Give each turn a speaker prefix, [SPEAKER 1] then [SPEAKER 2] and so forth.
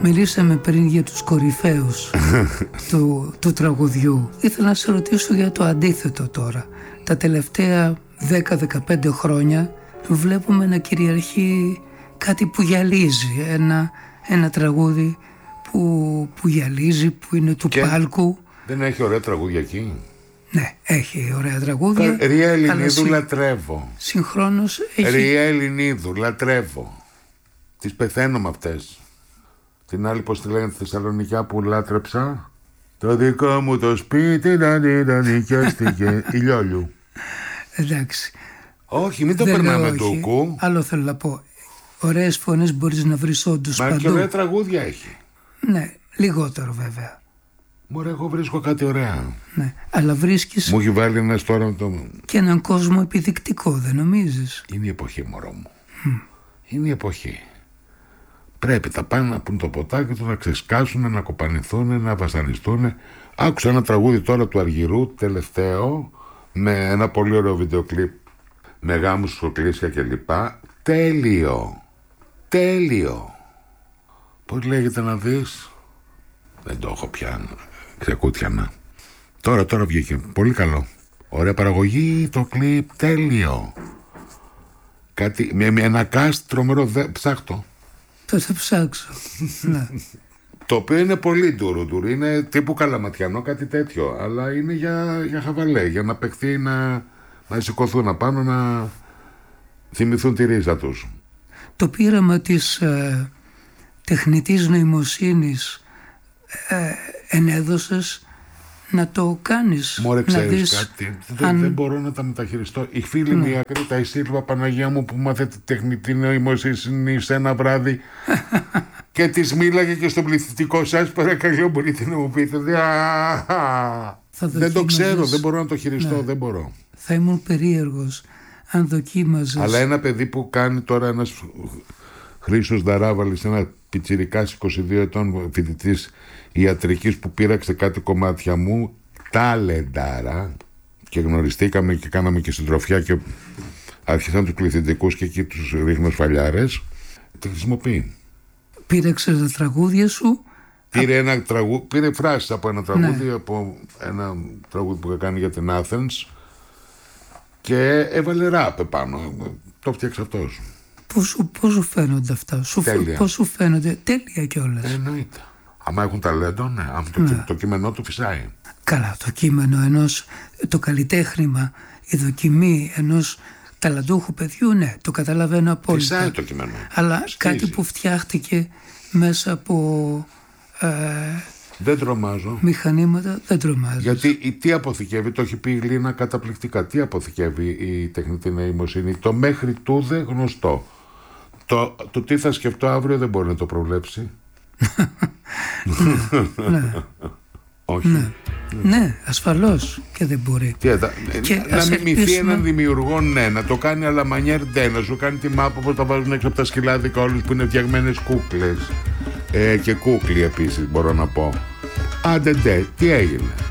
[SPEAKER 1] Μιλήσαμε πριν για τους κορυφαίους του τραγουδιού. Ήθελα να σε ρωτήσω για το αντίθετο τώρα. Τα τελευταία 10-15 χρόνια βλέπουμε να κυριαρχεί κάτι που γυαλίζει. Ένα τραγούδι που γυαλίζει, που είναι του πάλκου.
[SPEAKER 2] Δεν έχει ωραία τραγούδια εκεί?
[SPEAKER 1] Ναι, έχει ωραία τραγούδια.
[SPEAKER 2] Ρία Ελληνίδου λατρεύω.
[SPEAKER 1] Συγχρόνως έχει...
[SPEAKER 2] Ρία Ελληνίδου λατρεύω. Τις πεθαίνω με αυτές. Την άλλη, πώς τη λένε, τη Θεσσαλονικιά που λάτρεψα. Το δικό μου το σπίτι να νοικιάστηκε. Ηλιόλιου.
[SPEAKER 1] Εντάξει.
[SPEAKER 2] Όχι, μην το περνάμε ντούκου.
[SPEAKER 1] Άλλο θέλω να πω. Ωραίες φωνές μπορείς να βρεις όντως παντού.
[SPEAKER 2] Μα και ωραία τραγούδια έχει.
[SPEAKER 1] Ναι, λιγότερο βέβαια.
[SPEAKER 2] Μωρέ, εγώ βρίσκω κάτι ωραία.
[SPEAKER 1] Ναι, αλλά βρίσκεις...
[SPEAKER 2] Μου έχει βάλει ένας τώρα
[SPEAKER 1] και έναν κόσμο επιδεικτικό, δεν νομίζεις?
[SPEAKER 2] Είναι η εποχή, μωρό μου. Είναι η εποχή. Πρέπει τα πάνε να πούν το ποτάκι του, να ξεσκάσουν, να κοπανηθούν, να βασανιστούν. Άκουσα ένα τραγούδι τώρα του Αργυρού, τελευταίο, με ένα πολύ ωραίο βιντεοκλίπ, με γάμους, σοκλήσια κλπ. Τέλειο. Τέλειο. Πώς λέγεται να δεις? Δεν το έχω πια. Ξεκούτιανα. Τώρα βγήκε. Πολύ καλό. Ωραία παραγωγή, το κλιπ, τέλειο. Κάτι, με ένα cast τρομερό, ψάχτω.
[SPEAKER 1] Το θα ψάξω. Ναι.
[SPEAKER 2] Το οποίο είναι πολύ ντουρου. Είναι τύπου καλαματιανό, κάτι τέτοιο. Αλλά είναι για χαβαλέ, για να παιχθεί, να σηκωθούν απάνω, να θυμηθούν τη ρίζα τους.
[SPEAKER 1] Το πείραμα της τεχνητής νοημοσύνης ενέδωσες να το κάνεις.
[SPEAKER 2] Μωρέ,
[SPEAKER 1] να
[SPEAKER 2] ξέρεις
[SPEAKER 1] δεις
[SPEAKER 2] κάτι, δεν μπορώ να τα μεταχειριστώ. Η φίλη μου η Ακρίτα, η Σίλβα, Παναγία μου, που μάθεται τεχνητή νοημοσύνη σε ένα βράδυ και της μίλαγε και στο πληθυντικό, σας παρακαλώ, μπορείτε να μου πείτε? Δεν το ξέρω, δεν μπορώ να το χειριστώ, δεν μπορώ.
[SPEAKER 1] Θα ήμουν περίεργος αν δοκίμαζες.
[SPEAKER 2] Αλλά ένα παιδί που κάνει τώρα, ένας Χρήστος Δαράβαλης, ένα πιτσιρικάς 22 ετών φοιτητής ιατρικής που πήραξε κάτι κομμάτια μου, ταλεντάρα, και γνωριστήκαμε και κάναμε και συντροφιά και άρχισαν τους πληθυντικούς και εκεί τους ρίχνω σφαλιάρες. Τα χρησιμοποιεί.
[SPEAKER 1] Πήραξε τα τραγούδια σου.
[SPEAKER 2] Πήρε φράσεις από ένα τραγούδι, από ένα τραγούδι που είχα κάνει για την Athens και έβαλε ράπ επάνω. Το φτιάξε αυτός.
[SPEAKER 1] Πώς σου φαίνονται αυτά? Πώς σου φαίνονται? Τέλεια κιόλας.
[SPEAKER 2] Εννοείται. Άμα έχουν ταλέντο, ναι. Το κείμενό του φυσάει.
[SPEAKER 1] Καλά, το κείμενο το καλλιτέχνημα, η δοκιμή ενός ταλαντούχου παιδιού, ναι, το καταλαβαίνω απόλυτα.
[SPEAKER 2] Φυσάει το κείμενο.
[SPEAKER 1] Αλλά κάτι που φτιάχτηκε μέσα από
[SPEAKER 2] δεν τρομάζω.
[SPEAKER 1] μηχανήματα, δεν τρομάζω.
[SPEAKER 2] Γιατί τι αποθηκεύει, το έχει πει η Λίνα καταπληκτικά. Τι αποθηκεύει η τεχνητή νοημοσύνη? Το μέχρι τούδε γνωστό. Το τι θα σκεφτώ αύριο δεν μπορεί να το προβλέψει.
[SPEAKER 1] Ναι.
[SPEAKER 2] Όχι.
[SPEAKER 1] Ναι, ασφαλώς και δεν μπορεί.
[SPEAKER 2] Να μιμηθεί έναν δημιουργό, ναι, να το κάνει αλλά μανιέρ ντε, να σου κάνει τη μάπα όπως τα βάζουν έξω από τα σκυλάδικα όλους που είναι φτιαγμένες κούκλες και κούκλοι επίσης μπορώ να πω. Άντε ντε, τι έγινε?